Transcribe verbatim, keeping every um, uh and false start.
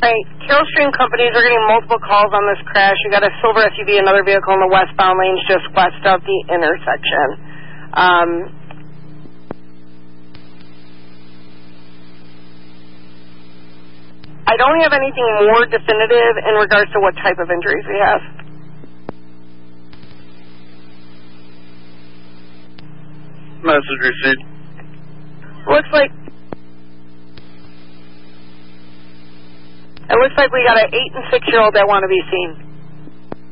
Right. Carroll Stream companies are getting multiple calls on this crash. You got a silver S U V, another vehicle in the westbound lanes just west of the intersection. Um, I don't have anything more definitive in regards to what type of injuries we have. Message received. Looks like it looks like we got an eight and six year old that want to be seen.